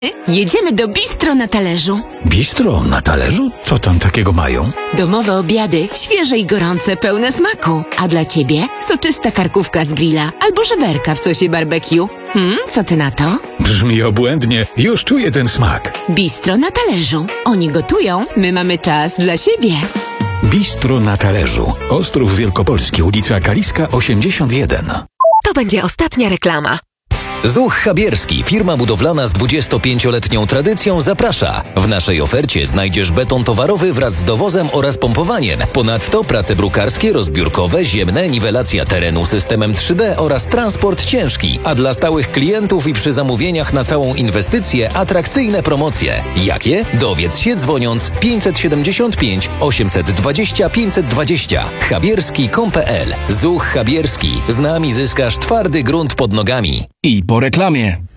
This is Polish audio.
Jedziemy do Bistro na talerzu. Bistro na talerzu? Co tam takiego mają? Domowe obiady, świeże i gorące, pełne smaku. A dla ciebie soczysta karkówka z grilla albo żeberka w sosie barbecue. Co ty na to? Brzmi obłędnie. Już czuję ten smak. Bistro na talerzu. Oni gotują, my mamy czas dla siebie. Bistro na talerzu. Ostrów Wielkopolski, ulica Kaliska 81. To będzie ostatnia reklama. ZUCH Chabierski, firma budowlana z 25-letnią tradycją, zaprasza. W naszej ofercie znajdziesz beton towarowy wraz z dowozem oraz pompowaniem. Ponadto prace brukarskie, rozbiórkowe, ziemne, niwelacja terenu systemem 3D oraz transport ciężki. A dla stałych klientów i przy zamówieniach na całą inwestycję atrakcyjne promocje. Jakie? Dowiedz się dzwoniąc 575 820 520. Chabierski.com.pl. ZUCH Chabierski. Z nami zyskasz twardy grunt pod nogami. I po reklamie.